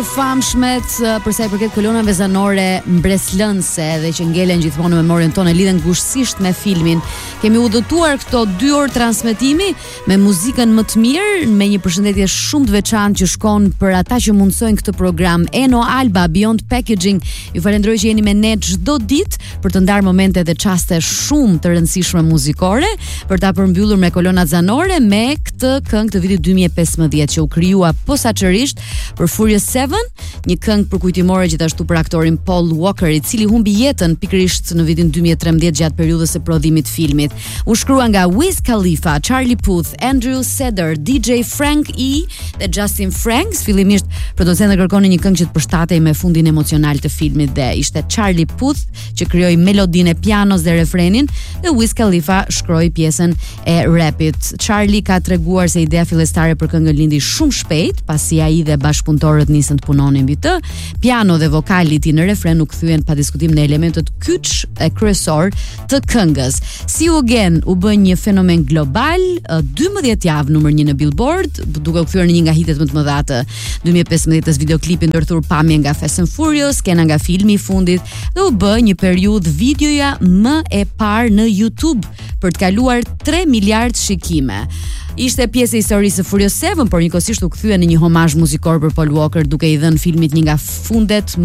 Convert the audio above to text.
Famshmet për sa i përket kolonave zanore mbreslënse dhe që ngelen gjithmonë në memorien tonë, lidhen ngushësisht me filmin. Kemi udhëtuar këto 2 orë transmetimi me muzikën më të mirë, me një përshëndetje shumë të veçantë që shkon për ata që mundsojnë këtë program. Eno Alba, Beyond Packaging, ju falenderoj që jeni me ne çdo ditë për të ndarë momente dhe çaste shumë të rëndësishme muzikore, për ta përmbyllur me kolonat zanore me këtë këngë të vitit 2015 që u krijua posaçërisht për Furious 7, një këngë përkujtimore gjithashtu për aktorin Paul Walker, i cili humbi jetën pikërisht në vitin 2013 gjatë periudhës së prodhimit të filmit. U shkrua nga Wiz Khalifa, Charlie Puth, Andrew Seder, DJ Frank E dhe Justin Franks. Fillimisht producentët kërkonin një këngë që të përshtatej me fundin emocional të filmit dhe ishte Charlie Puth që krijoi melodinë e pianos dhe refrenin dhe Wiz Khalifa shkroi pjesën e rapit. Charlie ka treguar se ideja fillestare për këngën lindi shumë shpejt, pasi ai dhe bashkëpunëtorët nisën të punonin mbi të. Piano dhe vokali i tij në refren u kthyen pa diskutim në elementët kyç e kryesor të këngës. See You Again u bë një fenomen global, 12 javë numër 1 në Billboard, duke u kthyer në një nga hitet më të mëdha të 2015-s, videoklipi ndërthur pamje nga Fast and Furious, skena nga filmi i fundit dhe u bë një periudhë videoja më e parë në YouTube për të kaluar 3 miliard shikime. Ishte pjesë e historisë së Furious 7, por njëkohësisht u kthye në një homazh muzikor për Paul Walker, duke i dhënë filmit një nga fundet